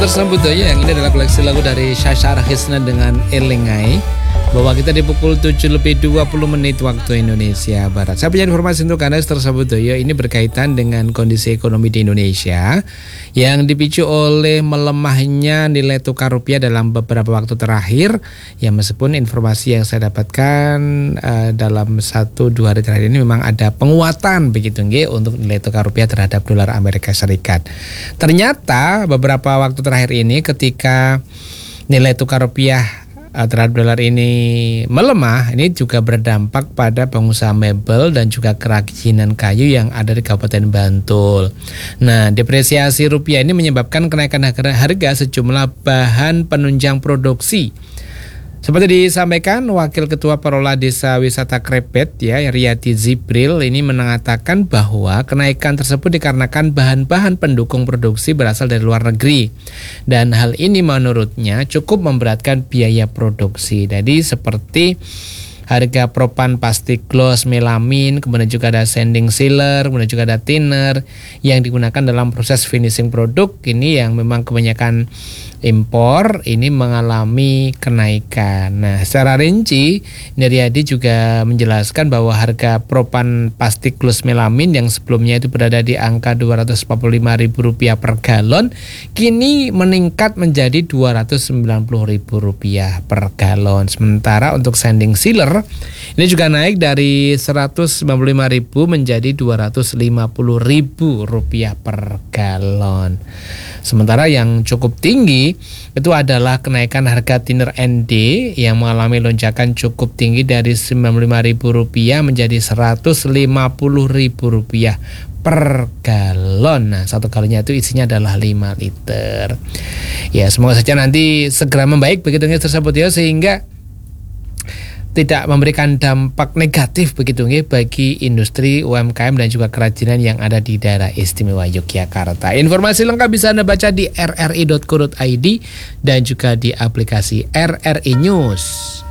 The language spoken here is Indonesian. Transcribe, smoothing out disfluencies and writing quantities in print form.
tersebut ya, yang ini adalah koleksi lagu dari Sasha Hisna dengan Elengai. Bahwa kita di pukul 7:20 waktu Indonesia Barat. Saya punya informasi untuk Anda tersebut ya, ini berkaitan dengan kondisi ekonomi di Indonesia yang dipicu oleh melemahnya nilai tukar rupiah dalam beberapa waktu terakhir. Ya meskipun informasi yang saya dapatkan dalam 1-2 hari terakhir ini memang ada penguatan begitu nggih untuk nilai tukar rupiah terhadap dolar Amerika Serikat. Ternyata beberapa waktu terakhir ini ketika nilai tukar rupiah terhadap dolar ini melemah, ini juga berdampak pada pengusaha mebel dan juga kerajinan kayu yang ada di Kabupaten Bantul. Nah, depresiasi rupiah ini menyebabkan kenaikan harga sejumlah bahan penunjang produksi. Seperti disampaikan Wakil Ketua Pengelola Desa Wisata Krepet ya, Riyadi Zibril ini mengatakan bahwa kenaikan tersebut dikarenakan bahan-bahan pendukung produksi berasal dari luar negeri. Dan hal ini menurutnya cukup memberatkan biaya produksi. Jadi seperti harga propan plastik gloss melamin, kemudian juga ada sanding sealer, kemudian juga ada thinner yang digunakan dalam proses finishing produk. Ini yang memang kebanyakan impor ini mengalami kenaikan. Nah, secara rinci Niriadi juga menjelaskan bahwa harga propan plastik gloss melamin yang sebelumnya itu berada di angka Rp245.000 per galon kini meningkat menjadi Rp290.000 per galon. Sementara untuk sanding sealer ini juga naik dari Rp195.000 menjadi Rp250.000 per galon. Sementara yang cukup tinggi itu adalah kenaikan harga thinner ND yang mengalami lonjakan cukup tinggi dari Rp95.000 menjadi Rp150.000 per galon. Nah, satu galonnya itu isinya adalah 5 liter. Ya, semoga saja nanti segera membaik begitu tersebut ya, sehingga tidak memberikan dampak negatif begitu nggih bagi industri UMKM dan juga kerajinan yang ada di daerah istimewa Yogyakarta. Informasi lengkap bisa Anda baca di rri.co.id dan juga di aplikasi RRI News.